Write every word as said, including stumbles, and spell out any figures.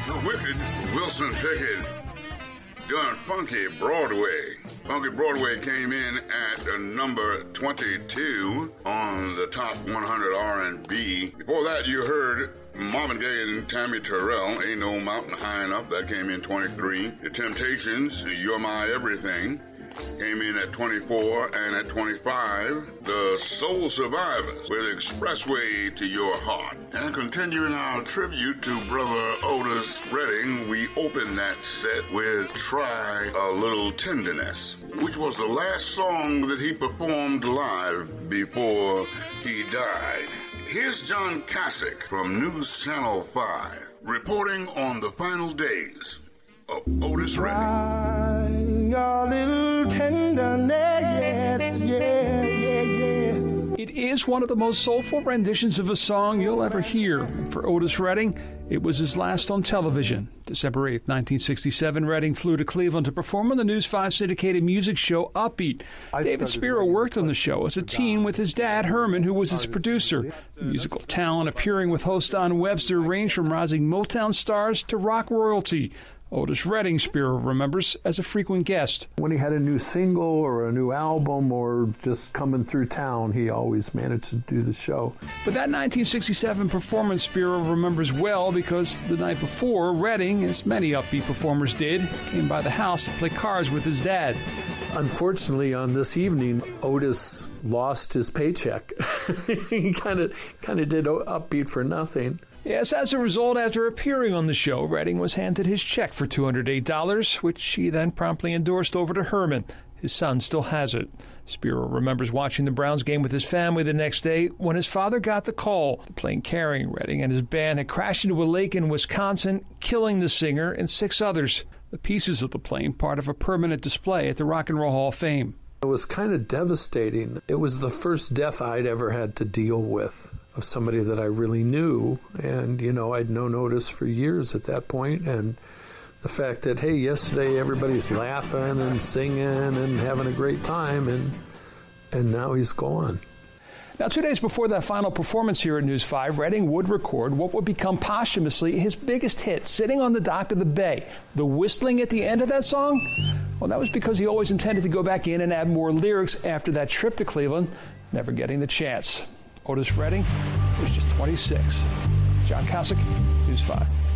The wicked Wilson Pickett doing Funky Broadway. Funky Broadway came in at uh, number twenty-two on the top one hundred R and B. Before that, you heard Marvin Gaye and Tammy Terrell, Ain't No Mountain High Enough. That came in twenty-three. The Temptations, You're My Everything, came in at twenty-four, and at twenty-five, the Soul Survivors with Expressway to Your Heart. And continuing our tribute to Brother Otis Redding, we opened that set with Try a Little Tenderness, which was the last song that he performed live before he died. Here's John Kasich from News Channel five reporting on the final days of Otis Redding. Your little tenderness, yeah, yeah, yeah. It is one of the most soulful renditions of a song you'll ever hear. And for Otis Redding, it was his last on television. December eighth, nineteen sixty-seven, Redding flew to Cleveland to perform on the News five syndicated music show Upbeat. David Spiro worked on the show as a teen with his dad, Herman, who was his producer. The musical talent appearing with host Don Webster ranged from rising Motown stars to rock royalty. Otis Redding, Spiro remembers, as a frequent guest. When he had a new single or a new album or just coming through town, he always managed to do the show. But that nineteen sixty-seven performance Spiro remembers well because the night before, Redding, as many Upbeat performers did, came by the house to play cards with his dad. Unfortunately, on this evening, Otis lost his paycheck. He kind of kind of did Upbeat for nothing. Yes, as a result, after appearing on the show, Redding was handed his check for two hundred eight dollars, which he then promptly endorsed over to Herman. His son still has it. Spiro remembers watching the Browns game with his family the next day when his father got the call. The plane carrying Redding and his band had crashed into a lake in Wisconsin, killing the singer and six others. The pieces of the plane, part of a permanent display at the Rock and Roll Hall of Fame. It was kind of devastating. It was the first death I'd ever had to deal with of somebody that I really knew. And, you know, I'd known Otis for years at that point. And the fact that, hey, yesterday everybody's laughing and singing and having a great time, and and now he's gone. Now, two days before that final performance here at News five, Redding would record what would become posthumously his biggest hit, Sitting on the Dock of the Bay. The whistling at the end of that song? Well, that was because he always intended to go back in and add more lyrics after that trip to Cleveland, never getting the chance. Otis Redding was just twenty-six. John Kasich, News five.